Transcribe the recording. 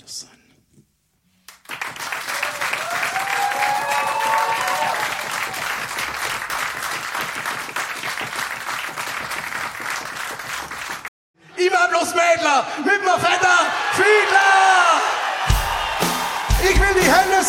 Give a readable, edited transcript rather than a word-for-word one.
Wiedersehen. Immer bloß Mädler mit mir Vetter Fiedler. Ich will die Hölle